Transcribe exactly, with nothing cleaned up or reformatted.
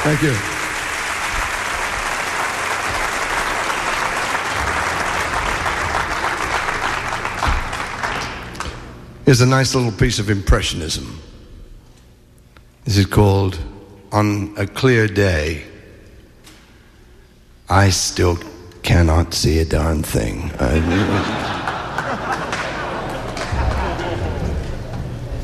Thank you. Here's a nice little piece of impressionism. This is called On a Clear Day, I Still Cannot See a Darn Thing. I,